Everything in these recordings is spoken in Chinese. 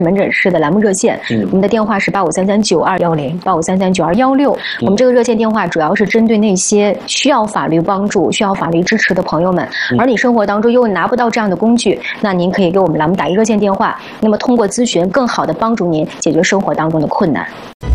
门诊室的栏目热线，我们的电话是85339210，85339216。我们这个热线电话主要是针对那些需要法律帮助、需要法律支持的朋友们，而你生活当中又拿不到这样的工具，那您可以给我们栏目打一热线电话，那么通过咨询，更好的帮助您解决生活当中的困难。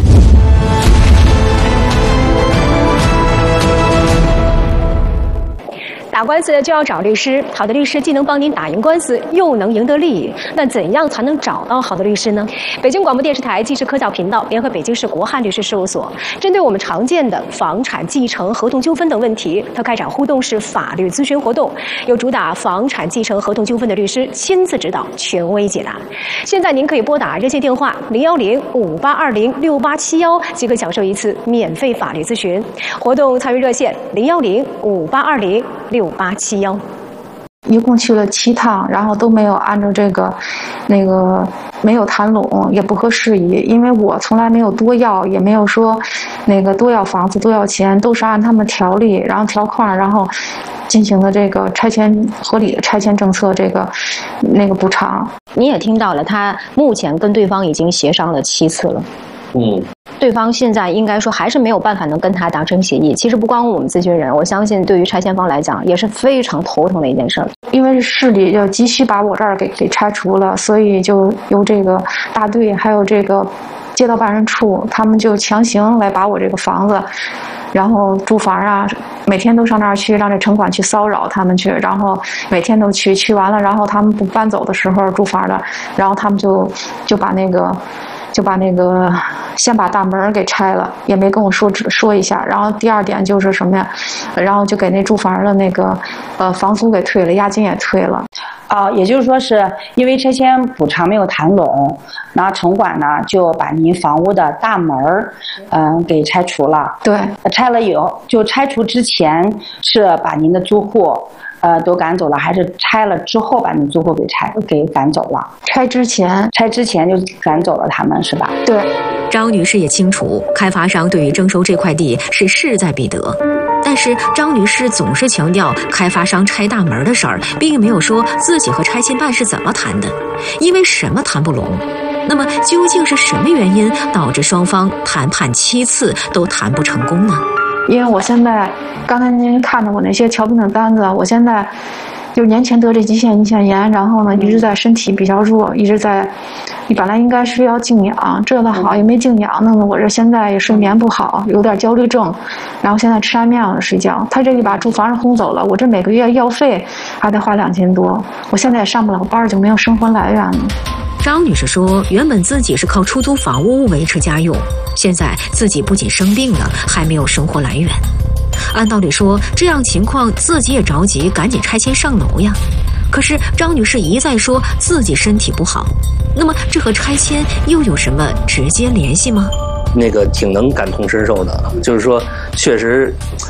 打官司就要找律师，好的律师既能帮您打赢官司，又能赢得利益。那怎样才能找到好的律师呢？北京广播电视台纪实科教频道联合北京市国汉律师事务所，针对我们常见的房产继承、合同纠纷等问题，它开展互动式法律咨询活动，由主打房产继承、合同纠纷的律师亲自指导、权威解答。现在您可以拨打热线电话01058206871，即可享受一次免费法律咨询。活动参与热线01058206871。 一共去了7趟，然后都没有按照这个没有谈拢，也不合时宜。因为我从来没有多要，也没有说多要房子多要钱，都是按他们条例然后条框然后进行了这个拆迁合理的拆迁政策补偿。 你也听到了，他目前跟对方已经协商了7次了。对方现在应该说还是没有办法能跟他达成协议。其实不光我们咨询人，我相信对于拆迁方来讲也是非常头疼的一件事儿。 因为市里就急需把我这儿给拆除了，所以就由这个大队还有这个街道办人处，他们就强行来把我这个房子，然后住房啊，每天都上那儿去，让这城管去骚扰他们去，然后每天都去完了，然后他们不搬走的时候，住房的，然后他们就把先把大门给拆了，也没跟我说一下。然后第二点就是什么呀？然后就给那住房的房租给退了，押金也退了。 也就是说是因为拆迁补偿没有谈拢，那城管呢就把您房屋的大门给拆除了。 对， 拆了以后，就拆除之前是把您的租户都赶走了，还是拆了之后把你租户给赶走了？拆之前就赶走了他们，是吧？ 对。 张女士也清楚，开发商对于征收这块地是势在必得，但是张女士总是强调开发商拆大门的事儿，并没有说自己和拆迁办是怎么谈的，因为什么谈不拢。那么究竟是什么原因导致双方谈判7次都谈不成功呢？ 因为我现在刚才您看到我那些瞧病的单子，我现在就是年前得这急性胰腺炎，然后呢一直在身体比较弱，一直在，你本来应该是要静养，这的好也没静养，弄得我这现在也睡眠不好，有点焦虑症，然后现在吃安眠药的睡觉。他这一把住房上轰走了，我这每个月药费还得花2000多，我现在也上不了班，就没有生活来源了。 张女士说，原本自己是靠出租房屋维持家用，现在自己不仅生病了，还没有生活来源。按道理说，这样情况自己也着急，赶紧拆迁上楼呀。可是张女士一再说自己身体不好，那么这和拆迁又有什么直接联系吗？ 挺能感同身受的，就是说，确实，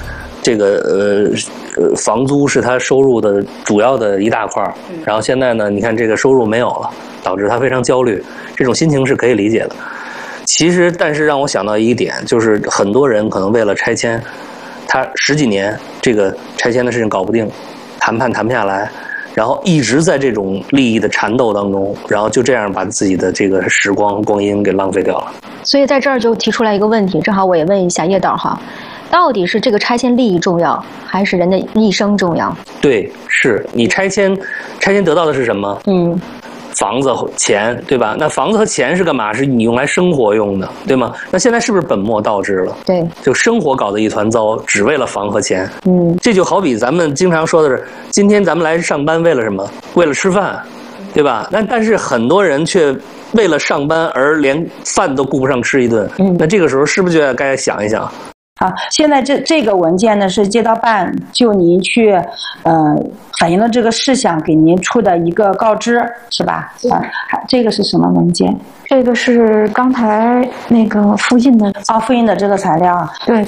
房租是他收入的主要的一大块，然后现在呢，你看这个收入没有了，导致他非常焦虑，这种心情是可以理解的。其实，但是让我想到一点，就是很多人可能为了拆迁，他10几年这个拆迁的事情搞不定，谈判谈不下来，然后一直在这种利益的缠斗当中，然后就这样把自己的这个光阴给浪费掉了。 所以在这儿就提出来一个问题，正好我也问一下叶导哈，到底是这个拆迁利益重要，还是人的一生重要？对，是你拆迁得到的是什么？房子、钱，对吧？那房子和钱是干嘛？是你用来生活用的，对吗？那现在是不是本末倒置了？对，就生活搞得一团糟，只为了房和钱。这就好比咱们经常说的是，今天咱们来上班为了什么？为了吃饭，对吧？但是很多人却为了上班而连饭都顾不上吃一顿。那这个时候是不是就该想一想？ 现在这个文件呢是街道办就您去反映了这个事项给您出的一个告知，是吧？这个是什么文件？ 这个是刚才复印的复印的这个材料。 对。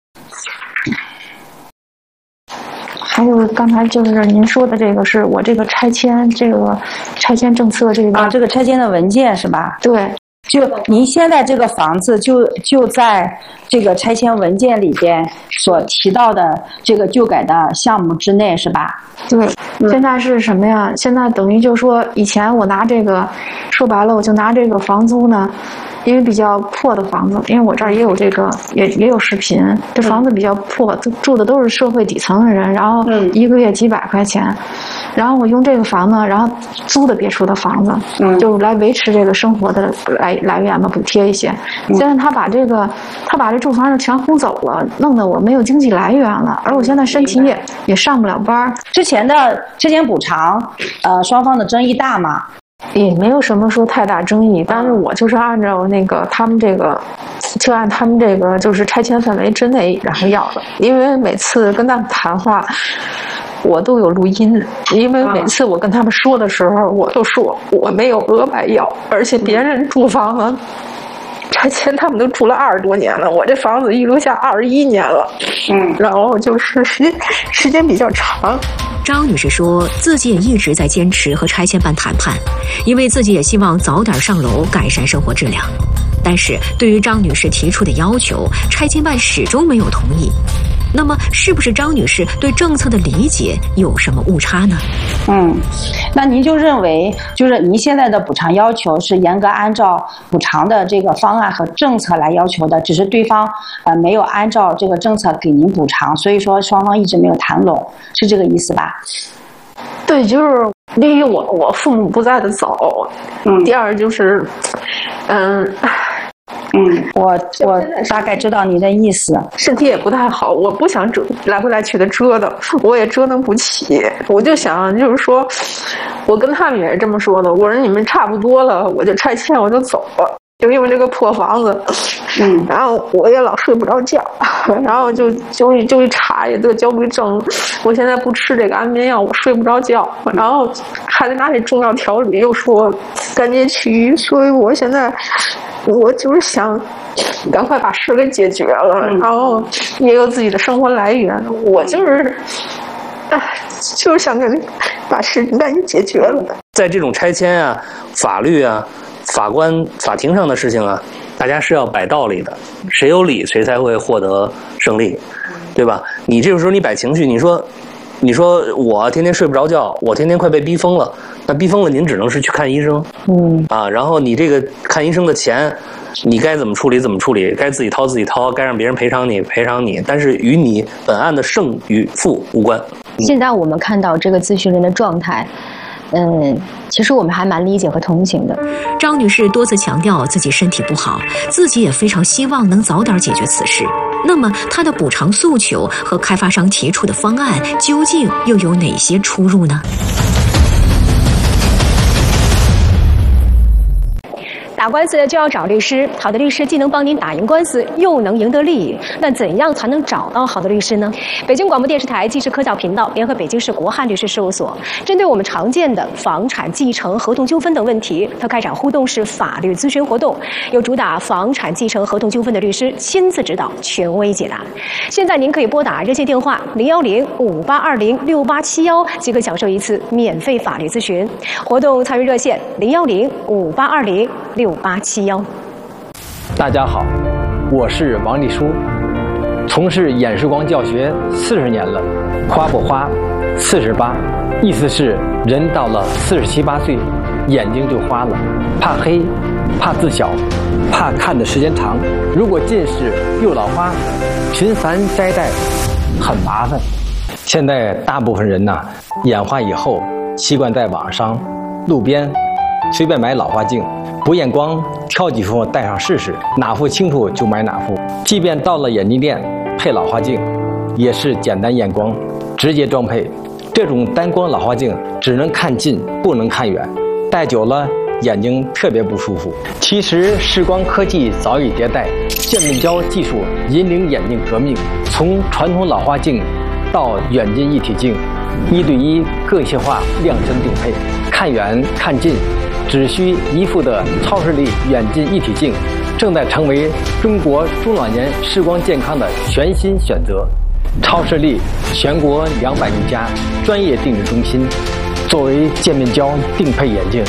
还有刚才就是您说的这个，是我这个拆迁政策这个这个拆迁的文件是吧？ 对。 就您现在这个房子就在这个拆迁文件里边所提到的这个旧改的项目之内，是吧？ 对，现在是什么呀？现在等于就是说，以前我拿这个，说白了，我就拿这个房租呢，因为比较破的房子，因为我这儿也有这个，也有视频，这房子比较破，住的都是社会底层的人，然后一个月几百块钱，然后我用这个房子，然后租的别处的房子，就来维持这个生活的来源嘛，补贴一些。现在他把这住房子全轰走了，弄得我没有经济来源了，而我现在身体也上不了班。 之前的拆迁补偿，双方的争议大吗？ 也没有什么说太大争议，但是我就是按照那个他们这个，就按他们这个就是拆迁范围之内然后要的，因为每次跟他们谈话。我都有录音，因为每次我跟他们说的时候，我都说我没有额外要，而且别人住房子拆迁他们都住了20多年了，我这房子一留下21年了，然后就是时间比较长。 张女士说自己也一直在坚持和拆迁办谈判，因为自己也希望早点上楼改善生活质量。但是对于张女士提出的要求，拆迁办始终没有同意。那么是不是张女士对政策的理解有什么误差呢？ 那您就认为就是您现在的补偿要求是严格按照补偿的这个方案和政策来要求的，只是对方没有按照这个政策给您补偿，所以说双方一直没有谈拢，是这个意思吧？ 对，就是第一我父母不在的早，第二就是我大概知道你的意思。 身体也不太好，我不想来回来去的折腾，我也折腾不起。我就想，就是说，我跟他们也是这么说的。我说你们差不多了，我就拆迁我就走了。就因为这个破房子，然后我也老睡不着觉，然后就一查也得焦虑症。我现在不吃这个安眠药，我睡不着觉，然后还得拿这中药调理，又说赶紧去，所以我现在我就是想赶快把事给解决了，然后也有自己的生活来源。我就是想把事情赶紧解决了。 在这种拆迁啊、法律啊、法庭上的事情啊，大家是要摆道理的，谁有理谁才会获得胜利，对吧？你这个时候你摆情绪，你说我天天睡不着觉，我天天快被逼疯了，那逼疯了您只能是去看医生，然后你这个看医生的钱，你该怎么处理怎么处理，该自己掏自己掏，该让别人赔偿你，但是与你本案的胜与负无关。 现在我们看到这个咨询人的状态，其实我们还蛮理解和同情的。 张女士多次强调自己身体不好，自己也非常希望能早点解决此事。那么她的补偿诉求和开发商提出的方案究竟又有哪些出入呢？ 打官司就要找律师，好的律师既能帮您打赢官司，又能赢得利益。那怎样才能找到好的律师呢？北京广播电视台纪实科教频道联合北京市国汉律师事务所，针对我们常见的房产继承、合同纠纷等问题，它开展互动式法律咨询活动，由主打房产继承、合同纠纷的律师亲自指导，权威解答。现在您可以拨打热线电话01058206871，即可享受一次免费法律咨询。活动参与热线01058206871。 大家好，我是王立书，从事眼视光教学40年了。花不花48，意思是人到了47、8岁，眼睛就花了，怕黑，怕字小，怕看的时间长。如果近视又老花，频繁摘戴很麻烦。现在大部分人眼花以后，习惯在网上、路边随便买老花镜。不验光，挑几副戴上试试，哪副清楚就买哪副。即便到了眼镜店配老花镜，也是简单验光，直接装配。这种单光老花镜只能看近，不能看远，戴久了眼睛特别不舒服。其实视光科技早已迭代，渐变焦技术引领眼镜革命，从传统老花镜到远近一体镜，1对1个性化量身定配，看远看近只需一副的超视力远近一体镜，正在成为中国中老年视光健康的全新选择。超视力全国200余家专业定制中心，作为渐变焦定配眼镜，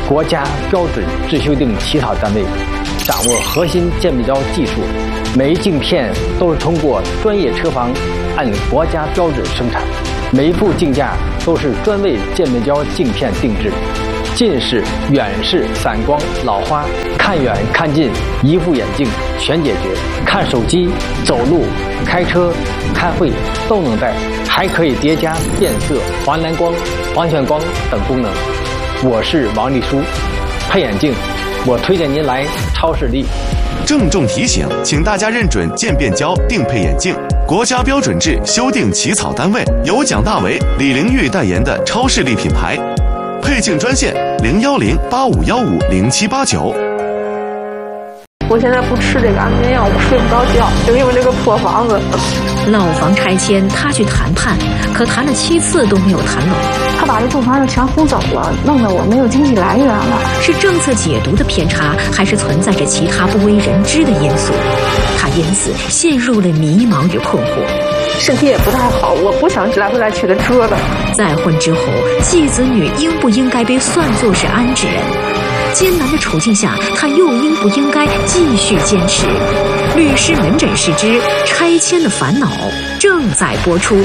国家标准制修订起草单位，掌握核心鉴别胶技术，每一镜片都是通过专业车房按国家标准生产，每一副镜架都是专为鉴别胶镜片定制。近视、远视、散光、老花，看远看近，一副眼镜全解决。看手机、走路、开车、开会都能戴，还可以叠加变色、防蓝光、防眩光等功能。我是王丽书，配眼镜，我推荐您来超视力。 郑重提醒，请大家认准渐变胶定配眼镜，国家标准制修订起草单位由蒋大为、李玲玉代言的超视力品牌。配镜专线010-8515-0789。 我现在不吃这个安眠药，我睡不着觉，就因为这个破房子。 老房拆迁，他去谈判，可谈了7次都没有谈拢。 他把这住房子全轰走了，弄得我没有经济来源了。 是政策解读的偏差，还是存在着其他不为人知的因素？他因此陷入了迷茫与困惑。 身体也不太好，我不想来回来去的折腾。 再婚之后，继子女应不应该被算作是安置人？艰难的处境下，他又应不应该继续坚持？律师门诊室之拆迁的烦恼正在播出。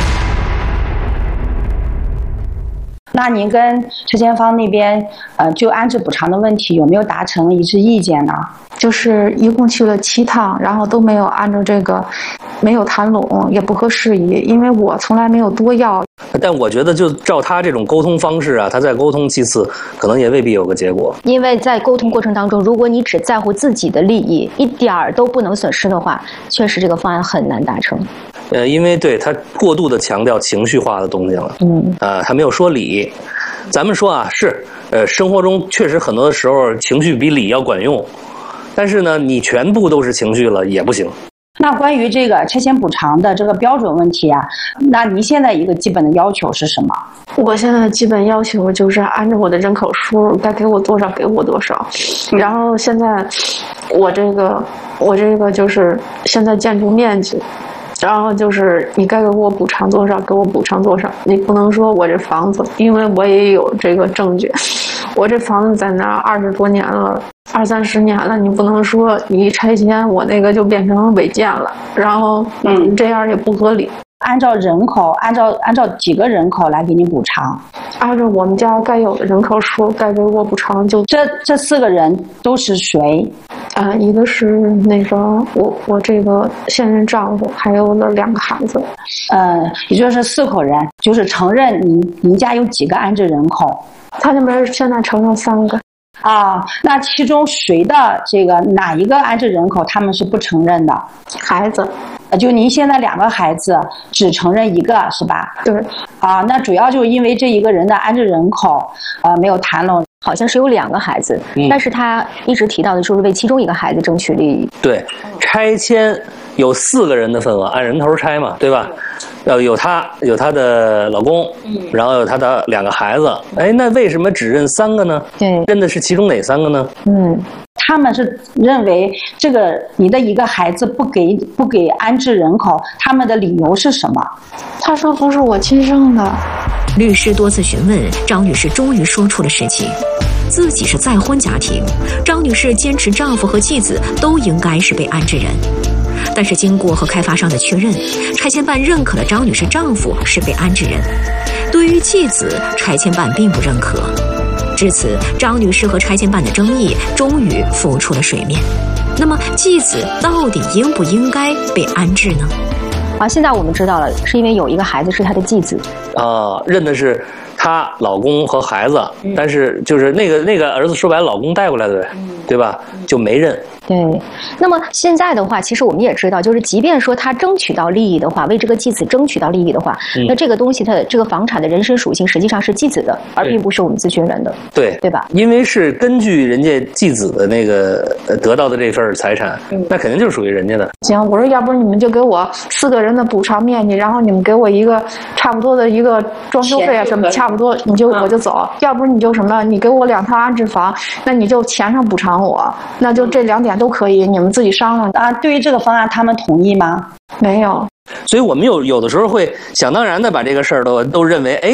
那您跟拆迁方那边，就安置补偿的问题有没有达成一致意见呢？ 就是一共去了7趟，然后都没有按照这个，没有谈拢，也不合时宜，因为我从来没有多要。 但我觉得就照他这种沟通方式啊，他再沟通7次，可能也未必有个结果。 因为在沟通过程当中，如果你只在乎自己的利益，一点儿都不能损失的话，确实这个方案很难达成。 因为对他过度的强调情绪化的东西了，他没有说理。咱们说啊，是，生活中确实很多的时候情绪比理要管用，但是呢，你全部都是情绪了也不行。 那关于这个拆迁补偿的这个标准问题啊，那您现在一个基本的要求是什么？ 我现在的基本要求就是按照我的人口数，该给我多少给我多少。然后现在我这个就是现在建筑面积，然后就是你该给我补偿多少给我补偿多少，你不能说我这房子，因为我也有这个证据，我这房子在那20多年了，20-30年了，你不能说你一拆迁我那个就变成违建了，然后这样也不合理。 按照人口，按照几个人口来给你补偿？ 按照我们家该有的人口数，该给我补偿就这4个人都是谁？ 一个是那个我这个现任丈夫，还有了2个孩子。 也就是4口人，就是承认您家有几个安置人口？ 他那边现在承认3个。 那其中谁的这个哪一个安置人口他们是不承认的？ 孩子。 就您现在2个孩子只承认1个是吧？ 对。 那主要就是因为这一个人的安置人口没有谈拢。 好像是有2个孩子，但是他一直提到的就是为其中1个孩子争取利益。 对，拆迁有4个人的份额，按人头拆嘛，对吧？有她的老公，然后有她的2个孩子。那为什么只认3个呢？ 对， 认的是其中哪3个呢？ 他们是认为这个你的1个孩子不给安置人口，他们的理由是什么？ 他说不是我亲生的。 律师多次询问，张女士终于说出了实情。自己是再婚家庭，张女士坚持丈夫和继子都应该是被安置人。但是经过和开发商的确认，拆迁办认可了张女士丈夫是被安置人，对于继子，拆迁办并不认可。至此，张女士和拆迁办的争议终于浮出了水面。那么，继子到底应不应该被安置呢？ 现在我们知道了，是因为有1个孩子是她的继子。 认的是她老公和孩子，但是就是那个儿子说白了，老公带过来的，对吧？就没认。 对，那么现在的话，其实我们也知道，就是即便说他争取到利益的话，为这个继子争取到利益的话，那这个东西它的这个房产的人身属性实际上是继子的，而并不是我们咨询人的，对吧？ 因为是根据人家继子的那个得到的这份财产，那肯定就是属于人家的。 行，我说要不你们就给我4个人的补偿面积，然后你们给我一个差不多的一个装修费啊什么，差不多我就走。要不你就什么，你给我2套安置房，那你就钱上补偿我，那就这2点都可以，你们自己商量。 对于这个方案，他们同意吗？ 没有。 所以我们有的时候会想当然的把这个事儿都认为，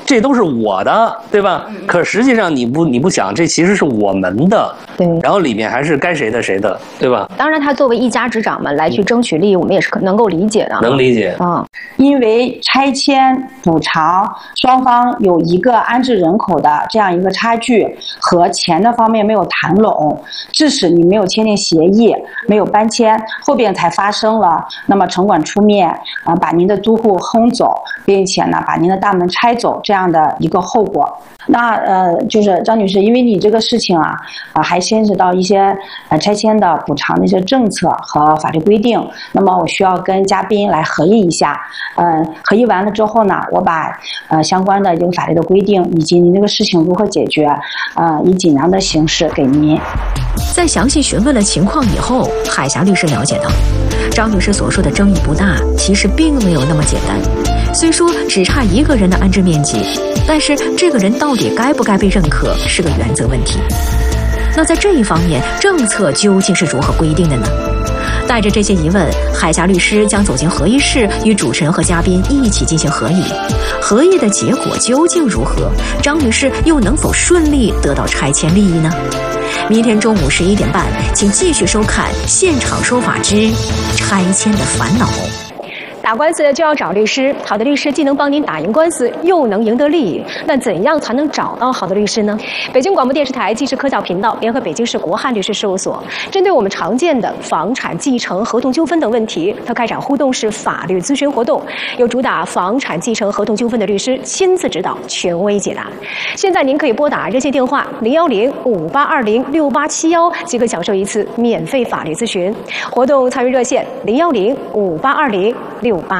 这都是我的，对吧？可实际上你不想，这其实是我们的， 对。 然后里面还是该谁的谁的，对吧？ 当然，他作为一家之长嘛，来去争取利益，我们也是能够理解的。 能理解啊， 因为拆迁补偿双方有一个安置人口的这样一个差距和钱的方面没有谈拢，致使你没有签订协议，没有搬迁，后边才发生了那么城管出面把您的租户轰走，并且呢把您的大门拆走这样的一个后果。那就是张女士，因为你这个事情还牵扯到一些拆迁的补偿的一些政策和法律规定，那么我需要跟嘉宾来合议一下。合议完了之后呢，我把相关的这个法律的规定以及您这个事情如何解决，以尽量的形式给您。 在详细询问了情况以后，海霞律师了解到，张女士所说的争议不大，其实并没有那么简单。虽说只差一个人的安置面积，但是这个人到底该不该被认可是个原则问题。那在这一方面，政策究竟是如何规定的呢？带着这些疑问，海霞律师将走进合议室，与主持人和嘉宾一起进行合议。合议的结果究竟如何？张女士又能否顺利得到拆迁利益呢？明天中午11点半，请继续收看《现场说法之拆迁的烦恼》。 打官司就要找律师，好的律师既能帮您打赢官司，又能赢得利益。那怎样才能找到好的律师呢？北京广播电视台纪实科教频道联合北京市国汉律师事务所，针对我们常见的房产继承、合同纠纷等问题，它开展互动式法律咨询活动，由主打房产继承合同纠纷的律师亲自指导，权威解答。现在您可以拨打热线电话010-5820-6871，即可享受一次免费法律咨询。活动参与热线010-5820-6871。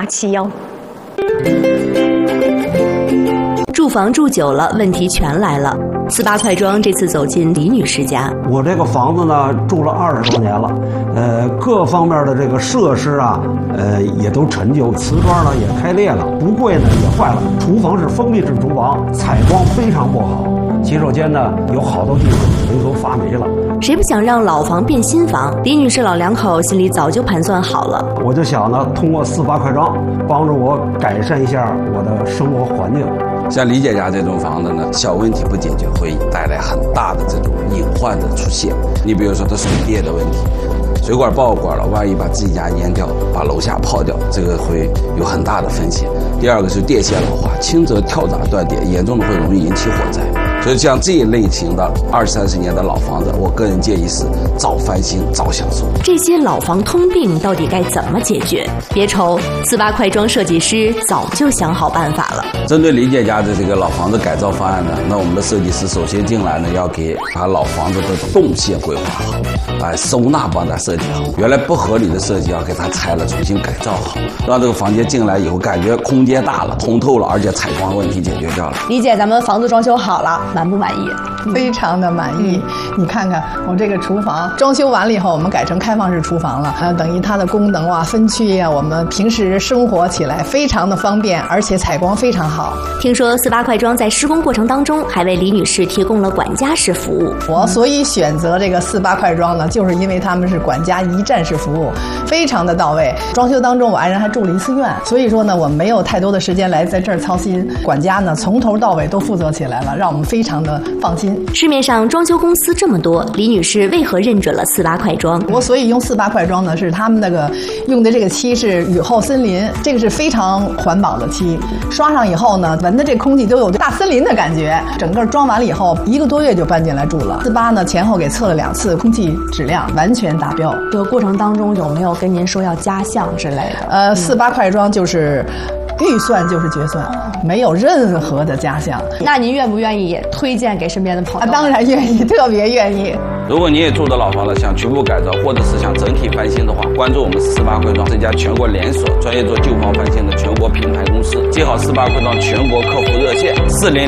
住房住久了，问题全来了。48快装这次走进李女士家， 我这个房子呢住了20多年了，各方面的这个设施也都陈旧，瓷砖呢也开裂了，不柜呢也坏了，厨房是封闭式厨房，采光非常不好，洗手间呢有好多地方灯都发霉了。 谁不想让老房变新房？李女士老两口心里早就盘算好了。 我就想呢，通过48快装帮助我改善一下我的生活环境。 像李姐家这种房子呢，小问题不解决会带来很大的这种隐患的出现。你比如说它水电的问题，水管爆管了，万一把自己家淹掉，把楼下泡掉，这个会有很大的风险。第二个是电线老化，轻则跳闸断电，严重的会容易引起火灾。所以像这一类型的20、30年的老房子，我个人建议是早翻新早享受。 这些老房通病到底该怎么解决？别愁，48快装设计师早就想好办法了。 针对李姐家的这个老房子改造方案呢，那我们的设计师首先进来呢，要给把老房子的动线规划好，收纳帮他设计好，原来不合理的设计要给他拆了，重新改造好，让这个房间进来以后感觉空间大了，通透了，而且采光问题解决掉了。 李姐，咱们房子装修好了， 满不满意？ 非常的满意。你看看我这个厨房装修完了以后，我们改成开放式厨房了，等于它的功能分区我们平时生活起来非常的方便，而且采光非常好。 听说48快装在施工过程当中还为李女士提供了管家式服务。 我所以选择这个48快装呢，就是因为他们是管家一站式服务，非常的到位。装修当中我爱人还住了1次院，所以说呢，我没有太多的时间来在这儿操心，管家呢从头到尾都负责起来了，让我们非常的放心。 市面上装修公司这么多，李女士为何认准了48快装？ 我所以用48快装呢，是他们那个用的这个漆是雨后森林，这个是非常环保的漆，刷上以后呢，闻的这空气都有大森林的感觉。整个装完了以后，1个多月就搬进来住了。48呢前后给测了2次，空气质量完全达标。 这个过程当中有没有跟您说要加项之类的 ？48快装就是预算就是决算，没有任何的加项。 那您愿不愿意也推荐给身边的朋友？ 当然愿意，特别愿意。 如果你也住的老房子想局部改造，或者是想整体翻新的话，关注我们48快装这家全国连锁专业做旧房翻新的全国品牌公司，记好48快装全国客服热线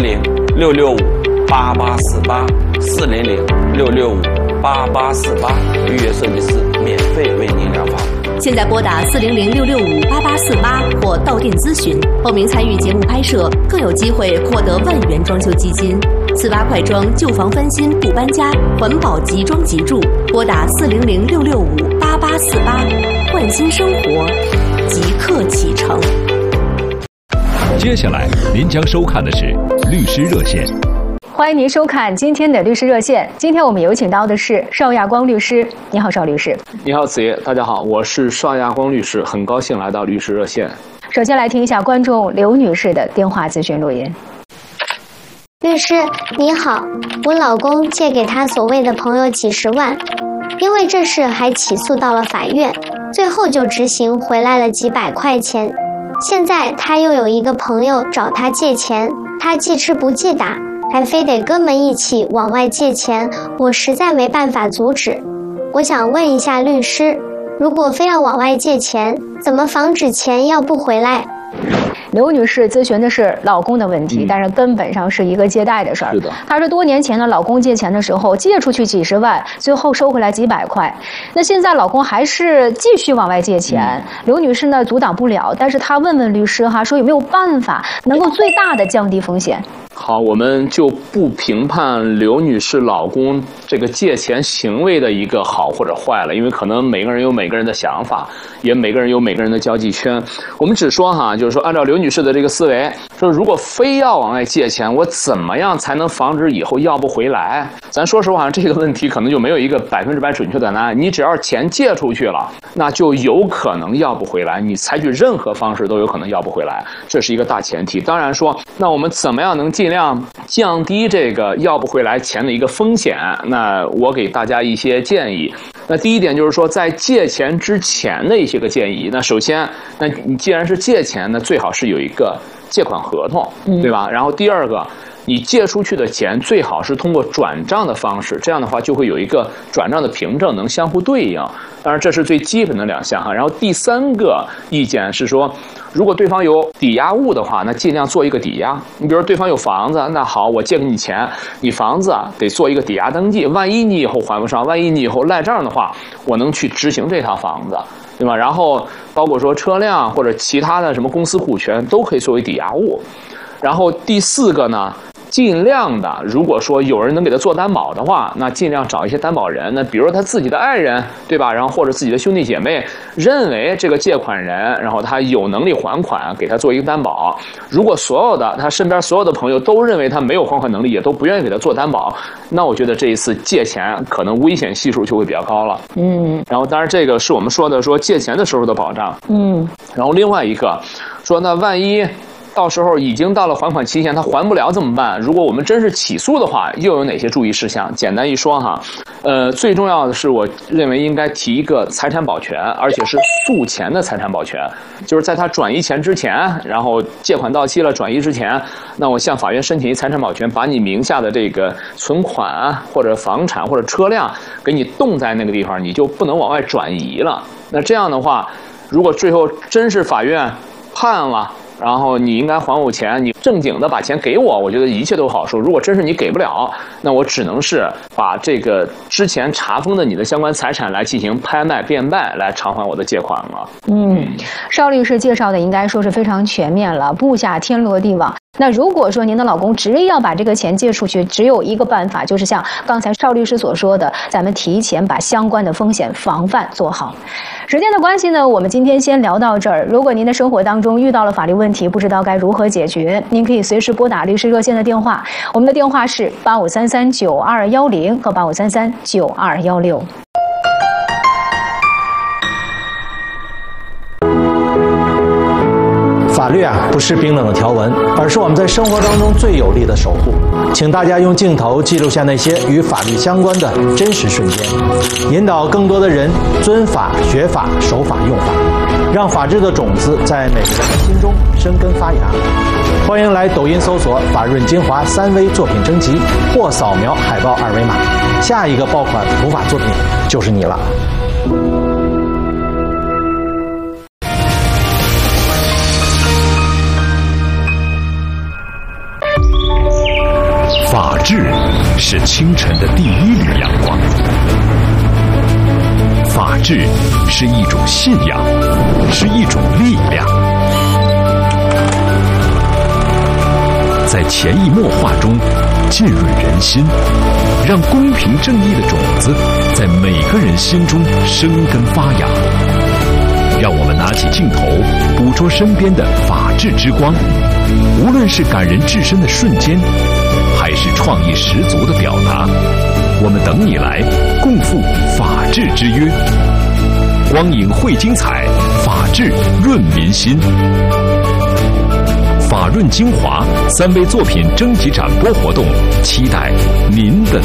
400-665-8848，400-665-8848，预约设计师免费为您量房。 现在拨打400-665-8848或到店咨询，报名参与节目拍摄，更有机会获得1万元装修基金。48快装旧房翻新不搬家，环保即装即住。拨打400-665-8848，焕新生活，即刻启程。 接下来您将收看的是律师热线。 欢迎您收看今天的律师热线。今天我们有请到的是邵亚光律师。你好，邵律师。 你好，子夜。大家好，我是邵亚光律师，很高兴来到律师热线。 首先来听一下观众刘女士的电话咨询录音。 律师你好，我老公借给他所谓的朋友几十万，因为这事还起诉到了法院，最后就执行回来了几百块钱。现在他又有一个朋友找他借钱，他记吃不记打，还非得哥们一起往外借钱，我实在没办法阻止。我想问一下律师，如果非要往外借钱，怎么防止钱要不回来？ 刘女士咨询的是老公的问题，但是根本上是一个借贷的事儿。 是的， 她说多年前呢，老公借钱的时候借出去几十万，最后收回来几百块。那现在老公还是继续往外借钱，刘女士呢阻挡不了，但是她问问律师哈，说有没有办法能够最大的降低风险？ 好，我们就不评判刘女士老公这个借钱行为的一个好或者坏了，因为可能每个人有每个人的想法，也每个人有每个人的交际圈。我们只说哈，就是说按照刘女士的这个思维，说如果非要往外借钱，我怎么样才能防止以后要不回来？咱说实话，这个问题可能就没有一个100%准确的答案。你只要钱借出去了，那就有可能要不回来，你采取任何方式都有可能要不回来，这是一个大前提。当然说，那我们怎么样能尽量降低这个要不回来钱的一个风险？那我给大家一些建议。那第一点就是说，在借钱之前的一些个建议。那首先，那你既然是借钱，那最好是有一个借款合同，对吧？然后第二个，你借出去的钱最好是通过转账的方式，这样的话就会有一个转账的凭证能相互对应。当然这是最基本的2项哈。然后第3个意见是说，如果对方有抵押物的话，那尽量做一个抵押。你比如说对方有房子，那好，我借给你钱，你房子得做一个抵押登记，万一你以后还不上，万一你以后赖账的话，我能去执行这套房子，对吧？然后包括说车辆或者其他的什么公司股权都可以作为抵押物。然后第4个呢，尽量的，如果说有人能给他做担保的话，那尽量找一些担保人。那比如说他自己的爱人，对吧？然后或者自己的兄弟姐妹认为这个借款人，然后他有能力还款，给他做一个担保。如果所有的他身边所有的朋友都认为他没有还款能力，也都不愿意给他做担保，那我觉得这一次借钱可能危险系数就会比较高了。然后当然这个是我们说的说借钱的时候的保障。然后另外一个说，那万一到时候已经到了还款期限，他还不了怎么办？如果我们真是起诉的话，又有哪些注意事项？简单一说哈，最重要的是，我认为应该提一个财产保全，而且是诉前的财产保全，就是在他转移钱之前，然后借款到期了转移之前，那我向法院申请一财产保全，把你名下的这个存款或者房产或者车辆给你冻在那个地方，你就不能往外转移了。那这样的话，如果最后真是法院判了，然后你应该还我钱，你正经的把钱给我，我觉得一切都好说。如果真是你给不了，那我只能是把这个之前查封的你的相关财产来进行拍卖变卖，来偿还我的借款了。 邵律师介绍的应该说是非常全面了，布下天罗地网。那如果说您的老公执意要把这个钱借出去，只有一个办法，就是像刚才邵律师所说的，咱们提前把相关的风险防范做好。时间的关系呢，我们今天先聊到这儿。如果您的生活当中遇到了法律问题，不知道该如何解决，您可以随时拨打律师热线的电话，我们的电话是85339210和85339216。 法律不是冰冷的条文，而是我们在生活当中最有力的守护。请大家用镜头记录下那些与法律相关的真实瞬间，引导更多的人遵法、学法、守法、用法，让法治的种子在每个人的心中生根发芽。欢迎来抖音搜索“法润精华3V 作品征集”或扫描海报2维码，下一个爆款普法作品就是你了。 法治是清晨的第一缕阳光，法治是一种信仰，是一种力量，在潜移默化中浸润人心，让公平正义的种子在每个人心中生根发芽。 让我们拿起镜头，捕捉身边的法治之光。无论是感人至深的瞬间，还是创意十足的表达，我们等你来共赴法治之约。光影汇精彩，法治润民心。法润精华3位作品征集展播活动，期待您的